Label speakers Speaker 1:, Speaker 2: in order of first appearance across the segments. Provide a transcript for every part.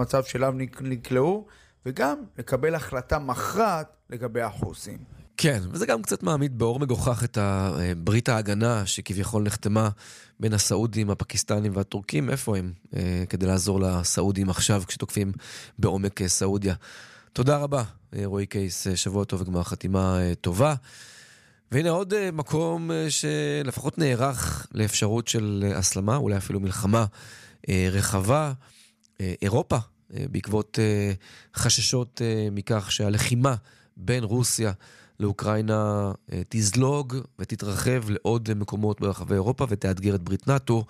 Speaker 1: המצב שלנו נקלעו, וגם לקבל החלטה מכרעת לגבי החוסים.
Speaker 2: כן, וזה גם קצת מעמיד באור מגוחך את ברית ההגנה שכביכול נחתמה בין הסעודים, הפקיסטנים והטורקים. איפה הם כדי לעזור לסעודים עכשיו כשתוקפים בעומק סעודיה? תודה רבה, רועי קייס, שבוע טוב וגמר חתימה טובה. והנה עוד מקום שלפחות נערך לאפשרות של הסלמה, אולי אפילו מלחמה רחבה, אירופה, בעקבות חששות מכך שהלחימה בין רוסיה לאוקראינה תזלוג ותתרחב לעוד מקומות ברחבי אירופה ותאתגר את ברית נאטו.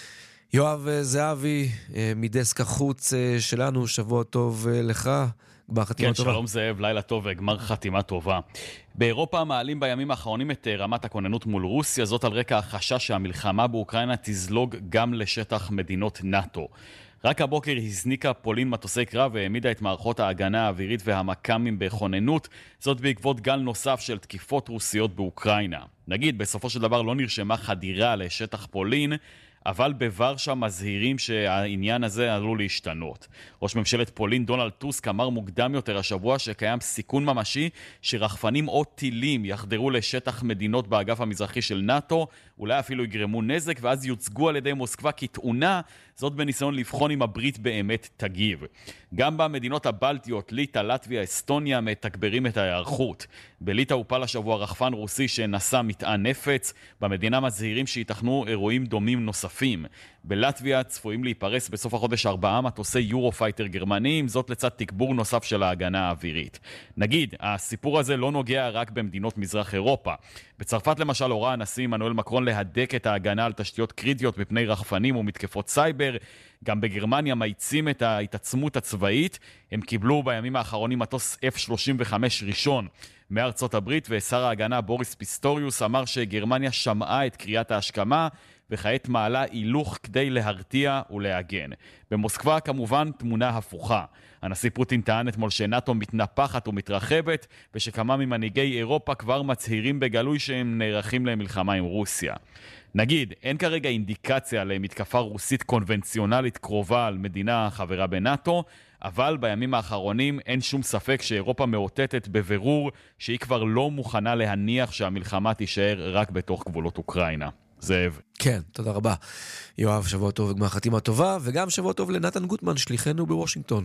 Speaker 2: יואב זהבי מדסק החוץ שלנו, שבוע טוב לך. גמר חתימה טובה.
Speaker 3: שלום זאב, לילה טוב וגמר חתימה טובה. באירופה מעלים בימים האחרונים את רמת הכוננות מול רוסיה, זאת על רקע החשש שהמלחמה באוקראינה תזלוג גם לשטח מדינות נאטו. רק הבוקר הזניקה פולין מטוסי קרב והעמידה את מערכות ההגנה האווירית והמקמים בכוננות, זאת בעקבות גל נוסף של תקיפות רוסיות באוקראינה. נגיד, בסופו של דבר לא נרשמה חדירה לשטח פולין, אבל בוורשה מזהירים שהעניין הזה עלול להשתנות. ראש ממשלת פולין דונלד טוסק אמר מוקדם יותר השבוע שקיים סיכון ממשי שרחפנים או טילים יחדרו לשטח מדינות באגף המזרחי של נאטו, אולי אפילו יגרמו נזק ואז יוצגו על ידי מוסקבה כתאונה, זאת בניסיון לבחון אם הברית באמת תגיב. גם במדינות הבלטיות, ליטא, לטביה, אסטוניה מתגברים את ההיערכות. בליטא הופל השבוע רחפן רוסי שנשא מטען נפץ, במדינה מזהירים שיתכנו אירועים דומים נוספים. בלטביה צפויים להיפרס בסוף החודש 4 מטוסי יורופייטר גרמניים, זאת לצד תגבור נוסף של ההגנה האווירית. נגיד, הסיפור הזה לא נוגע רק במדינות מזרח אירופה. בצרפת למשל הורה הנשיא עמנואל מקרון להדק את ההגנה על תשתיות קריטיות מפני רחפנים ומתקפות סייבר. גם בגרמניה מאיצים את ההתעצמות הצבאית. הם קיבלו בימים האחרונים מטוס F-35 ראשון מארצות הברית, ושר ההגנה בוריס פיסטוריוס אמר שגרמניה שמעה את קריאת ההשכמה וכעת מעלה הילוך כדי להרתיע ולהגן. במוסקבה כמובן תמונה הפוכה. הנשיא פוטין טען אתמול שנאטו מתנפחת ומתרחבת, ושכמה ממנהיגי אירופה כבר מצהירים בגלוי שהם נערכים למלחמה עם רוסיה. נגיד, אין כרגע אינדיקציה למתקפה רוסית קונבנציונלית קרובה על מדינה חברה בנאטו, אבל בימים האחרונים אין שום ספק שאירופה מאותתת בבירור שהיא כבר לא מוכנה להניח שהמלחמה תישאר רק בתוך גבולות אוקראינה. זאב.
Speaker 2: כן, תודה רבה. יואב, שבוע טוב וגמר חתימה טובה, וגם שבוע טוב לנתן גוטמן, שליחנו בוושינגטון.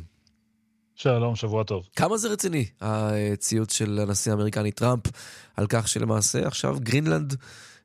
Speaker 4: שלום, שבוע טוב.
Speaker 2: כמה זה רציני, הציוץ של הנשיא האמריקני טראמפ, על כך שלמעשה עכשיו גרינלנד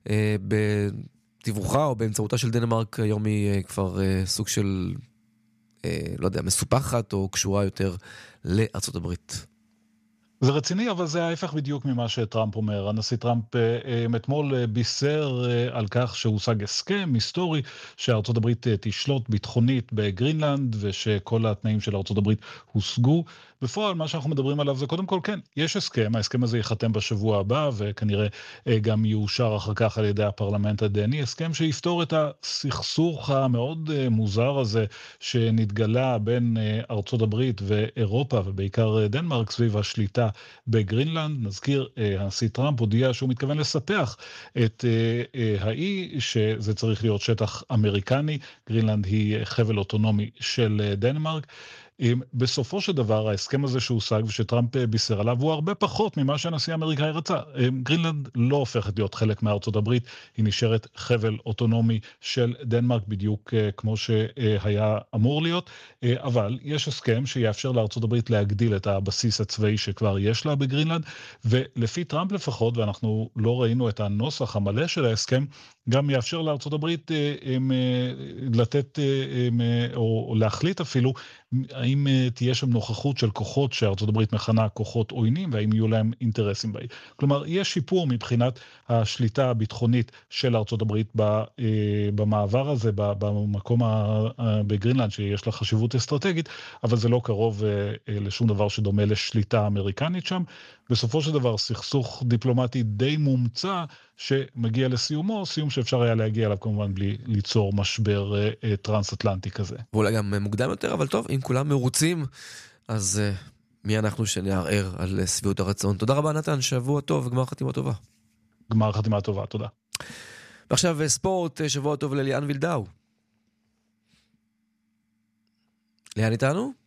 Speaker 2: בתיווכה או באמצעותה של דנמרק, היום היא כבר סוג של, לא יודע, מסופחת או קשורה יותר לארצות הברית.
Speaker 4: זה רציני, אבל זה ההפך בדיוק ממה שטראמפ אומר. הנשיא טראמפ אתמול בישר על כך שהושג הסכם היסטורי שארצות הברית תשלוט ביטחונית בגרינלנד, ושכל התנאים של ארצות הברית הושגו. בפועל, מה שאנחנו מדברים עליו זה קודם כל, כן, יש הסכם, ההסכם הזה ייחתם בשבוע הבא, וכנראה גם יאושר אחר כך על ידי הפרלמנט הדני, הסכם שיפתור את הסכסוך המאוד מוזר הזה, שנתגלה בין ארצות הברית ואירופה, ובעיקר דנמרק, סביב השליטה בגרינלנד. נזכיר, הנשיא טראמפ הודיע שהוא מתכוון לספח את האי, שזה צריך להיות שטח אמריקני, גרינלנד היא חבל אוטונומי של דנמרק. בסופו של דבר, ההסכם הזה שהושג ושטראמפ בישר עליו, הוא הרבה פחות ממה שהנשיא האמריקאי רצה. גרינלנד לא הופכת להיות חלק מארצות הברית, היא נשארת חבל אוטונומי של דנמרק, בדיוק כמו שהיה אמור להיות, אבל יש הסכם שיאפשר לארצות הברית להגדיל את הבסיס הצבאי שכבר יש לה בגרינלנד, ולפי טראמפ לפחות, ואנחנו לא ראינו את הנוסח המלא של ההסכם, גם יאפשר לארצות הברית לתת או להחליט אפילו האם תהיה שם נוכחות של כוחות שארצות הברית מכנה כוחות עוינים, והאם יהיו להם אינטרסים בהם. כלומר, יש שיפור מבחינת השליטה הביטחונית של ארצות הברית במעבר הזה, במקום בגרינלנד שיש לה חשיבות אסטרטגית, אבל זה לא קרוב לשום דבר שדומה לשליטה אמריקנית שם. בסופו של דבר, סכסוך דיפלומטי די מומצא שמגיע לסיומו, סיום שאפשר היה להגיע אליו כמובן בלי ליצור משבר טרנס-אטלנטי כזה.
Speaker 2: ואולי גם מוקדם יותר, אבל טוב, אם כולם מרוצים, אז מי אנחנו שנערער על סביעות הרצון. תודה רבה נתן, שבוע טוב וגמר חתימה טובה.
Speaker 4: גמר חתימה טובה, תודה.
Speaker 2: ועכשיו ספורט, שבוע טוב לליאן וילדאו. ליאן איתנו?